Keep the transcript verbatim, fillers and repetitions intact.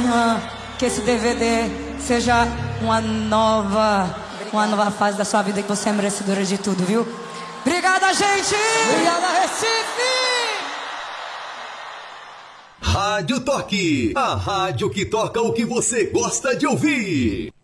Senhor, que esse D V D seja uma nova, uma nova fase da sua vida, que você é merecedora de tudo, viu? Obrigada, gente! Obrigada, Recife! Rádio Toque, a rádio que toca o que você gosta de ouvir.